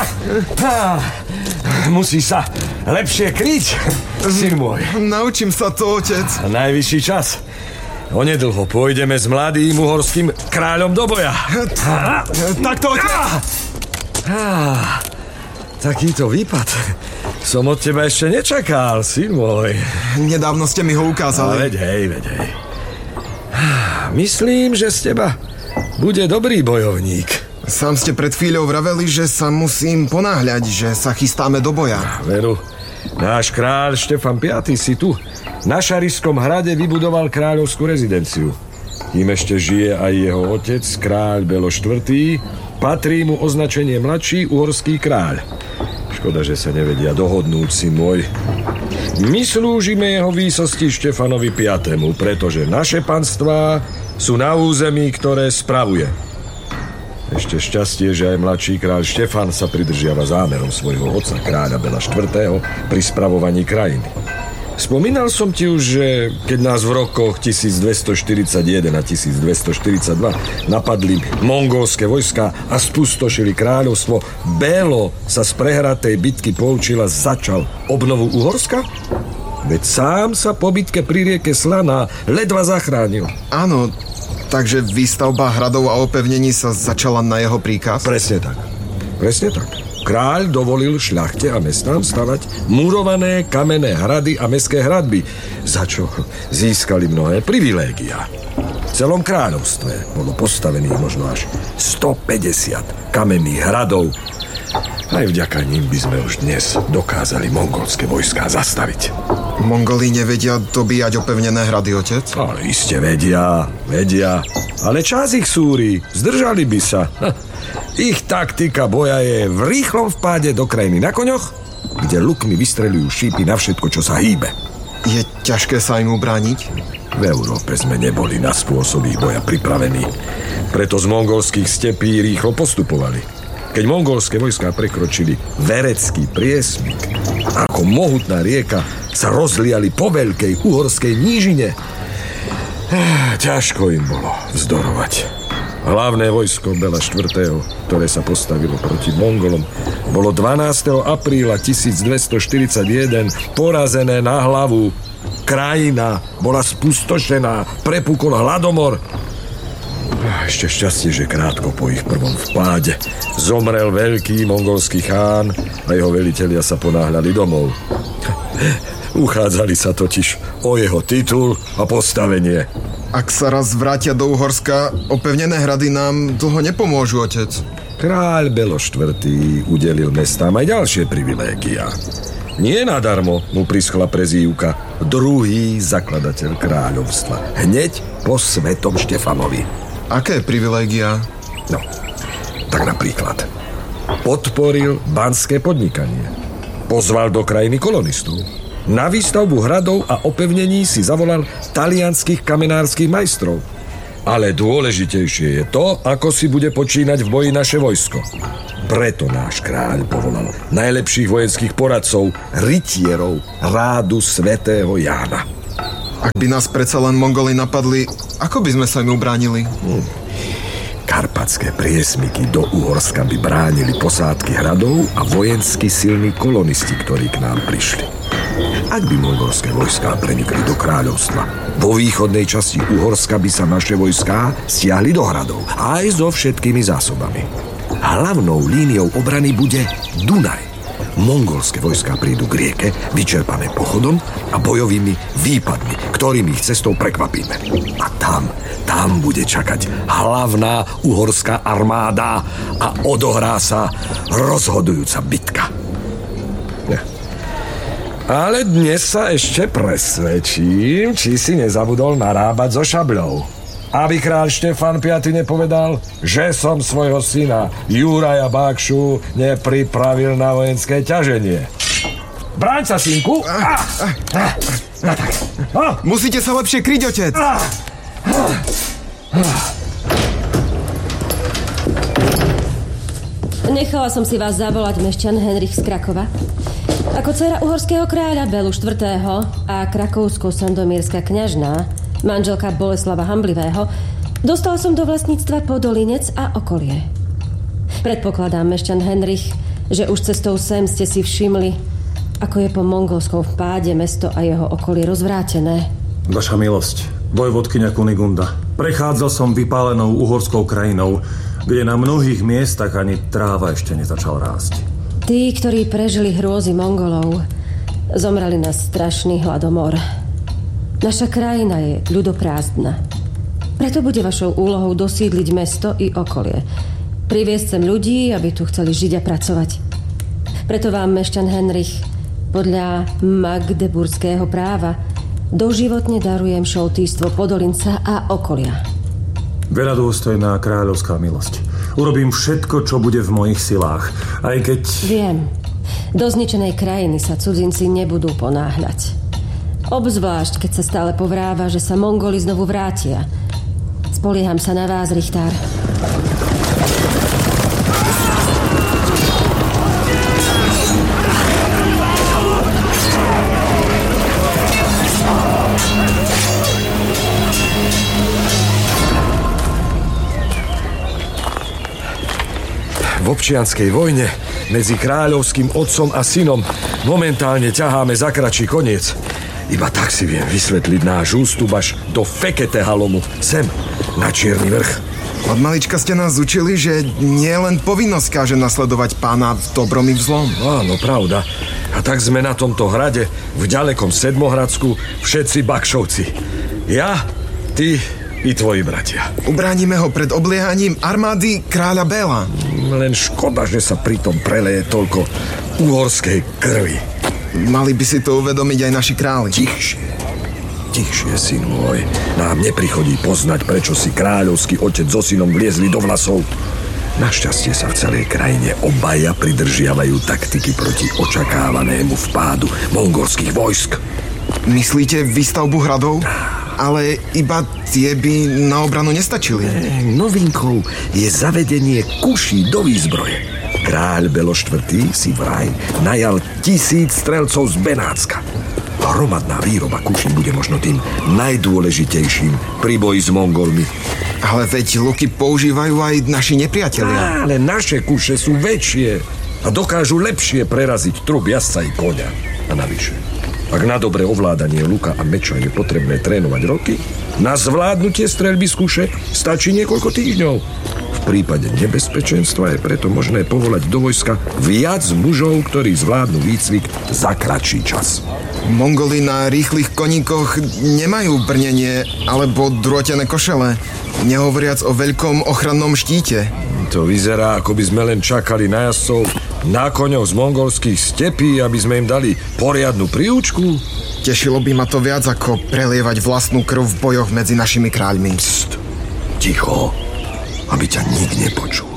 Musíš sa lepšie kryť, syn môj. Naučím sa to, otec. Najvyšší čas. Onedlho pôjdeme s mladým uhorským kráľom do boja. Takto, otec. Takýto výpad som od teba ešte nečakal, syn môj. Nedávno ste mi ho ukázali. Veď hej. Myslím, že z teba bude dobrý bojovník. Sám ste pred chvíľou vraveli, že sa musím ponáhľať, že sa chystáme do boja. Veru, náš kráľ Štefan V. si tu na Šarišskom hrade vybudoval kráľovskú rezidenciu. Kým ešte žije aj jeho otec, kráľ Belo IV., patrí mu označenie mladší uhorský kráľ. Škoda, že sa nevedia dohodnúť, syn môj. My slúžime jeho výsosti Štefanovi V., pretože naše panstvá sú na území, ktoré spravuje. Ešte šťastie, že aj mladší kráľ Štefan sa pridržiava zámerom svojho otca, kráľa Bela IV. Pri spravovaní krajiny. Spomínal som ti už, že keď nás v rokoch 1241 a 1242 napadli mongolské vojska a spustošili kráľovstvo, Bélo sa z prehratej bitky poučil a začal obnovu Uhorska? Veď sám sa po bitke pri rieke Slana ledva zachránil. Áno, takže výstavba hradov a opevnení sa začala na jeho príkaz? Presne tak. Kráľ dovolil šľachte a mestám stavať murované kamenné hrady a mestské hradby, za čo získali mnohé privilégia. V celom kráľovstve bolo postavených možno až 150 kamenných hradov. Aj vďaka nim by sme už dnes dokázali mongolské vojská zastaviť. Mongoli nevedia dobíjať opevnené hrady, otec? Ale iste vedia. Ale čas ich súri, zdržali by sa. Ich taktika boja je v rýchlom vpáde do krajiny na koňoch, kde lukmi vystreľujú šípy na všetko, čo sa hýbe. Je ťažké sa im ubrániť? V Európe sme neboli na spôsob ich boja pripravení. Preto z mongolských stepí rýchlo postupovali. Keď mongolské vojská prekročili Verecký priesmyk, ako mohutná rieka sa rozliali po veľkej uhorskej nížine. Ťažko im bolo vzdorovať. Hlavné vojsko Bela IV., ktoré sa postavilo proti Mongolom, bolo 12. apríla 1241 porazené na hlavu. Krajina bola spustošená, prepukol hladomor. Ešte šťastie, že krátko po ich prvom vpáde zomrel veľký mongolský chán a jeho velitelia sa ponáhľali domov. Uchádzali sa totiž o jeho titul a postavenie. Ak sa raz vrátia do Uhorska, opevnené hrady nám dlho nepomôžu, otec. Kráľ Belo IV. Udelil mestám aj ďalšie privilégia. Nie nadarmo mu prischla prezývka druhý zakladateľ kráľovstva, hneď po svetom Štefanovi. Aké privilégia? No, tak napríklad podporil banské podnikanie, pozval do krajiny kolonistov, na výstavbu hradov a opevnení si zavolal talianskych kamenárskych majstrov. Ale dôležitejšie je to, ako si bude počínať v boji naše vojsko. Preto náš kráľ povolal najlepších vojenských poradcov, rytierov rádu svätého Jána. Ak by nás predsa len Mongoli napadli, ako by sme sa im ubránili? Karpatské priesmyky do Uhorska by bránili posádky hradov a vojensky silní kolonisti, ktorí k nám prišli. Ak by mongolské vojská prenikli do kráľovstva, vo východnej časti Uhorska by sa naše vojská stiahli do hradov, aj so všetkými zásobami. Hlavnou líniou obrany bude Dunaj. Mongolské vojská prídu k rieke, vyčerpané pochodom a bojovými výpadmi, ktorými ich cestou prekvapíme. A tam bude čakať hlavná uhorská armáda a odohrá sa rozhodujúca bitka. Ale dnes sa ešte presvedčím, či si nezabudol narábať so šabľou. Aby kráľ Štefan V. nepovedal, že som svojho syna Juraja Bákšu nepripravil na vojenské ťaženie. Bráň sa, synku! Musíte sa lepšie kryť, otec! Nechala som si vás zavolať, mešťan Henrich z Krakova. Ako dcera uhorského kráľa Belu IV. A krakovsko-sandomírska kňažná, manželka Boleslava Hamblivého, dostal som do vlastníctva Podolinec a okolie. Predpokladám, mešťan Henrich, že už cestou sem ste si všimli, ako je po mongolskom vpáde mesto a jeho okolie rozvrátené. Vaša milosť, vojvodkyňa Kunigunda, prechádzal som vypálenou uhorskou krajinou, kde na mnohých miestach ani tráva ešte nezačal rásť. Tí, ktorí prežili hrôzy Mongolov, zomreli na strašný hladomor. Naša krajina je ľudoprázdna. Preto bude vašou úlohou dosídliť mesto i okolie. Priviesť sem ľudí, aby tu chceli žiť a pracovať. Preto vám mešťan Henrich podľa magdeburského práva doživotne darujem šoltýstvo Podolinca a okolia. Veľadôstojná kráľovská milosť. Urobím všetko, čo bude v mojich silách, aj keď... Viem. Do zničenej krajiny sa cudzinci nebudú ponáhľať. Obzvlášť, keď sa stále povráva, že sa Mongoli znovu vrátia. Spolieham sa na vás, Richtár. V občianskej vojne medzi kráľovským otcom a synom momentálne ťaháme za kratší koniec. Iba tak si viem vysvetliť náš ústup až do Fekete Halomu, sem, na Čierny vrch. Od malička ste nás učili, že nie len povinnosť káže nasledovať pána v dobrom i v zlom. Áno, pravda. A tak sme na tomto hrade, v ďalekom Sedmohradsku, všetci Bakšovci. Ja, ty i tvoji bratia. Ubránime ho pred obliehaním armády kráľa Béla. Len škoda, že sa pritom preleje toľko uhorskej krvi. Mali by si to uvedomiť aj naši králi. Tichšie, syn môj. Nám neprichodí poznať, prečo si kráľovský otec so synom vliezli do vlasov. Našťastie sa v celej krajine obaja pridržiavajú taktiky proti očakávanému vpádu mongolských vojsk. Myslíte výstavbu hradov? Ale iba tie by na obranu nestačili. Novinkou je zavedenie kuší do výzbroje. Kráľ Belo IV. Si vraj najal 1000 strelcov z Benátska. Hromadná výroba kuší bude možno tým najdôležitejším pri boji s Mongolmi. Ale veď luky používajú aj naši nepriatelia. Ale naše kuše sú väčšie a dokážu lepšie preraziť trup jazdca i koňa. A navyše, ak na dobré ovládanie luka a meča je potrebné trénovať roky, na zvládnutie streľby z kuše stačí niekoľko týždňov. V prípade nebezpečenstva je preto možné povolať do vojska viac mužov, ktorí zvládnu výcvik za kratší čas. Mongoli na rýchlych koníkoch nemajú brnenie alebo drôtené košele, nehovoriac o veľkom ochrannom štíte. To vyzerá, ako by sme len čakali na jazdcov na koňoch z mongolských stepí, aby sme im dali poriadnu príučku. Tešilo by ma to viac, ako prelievať vlastnú krv v bojoch medzi našimi kráľmi. Ticho, aby ťa nik nepočul.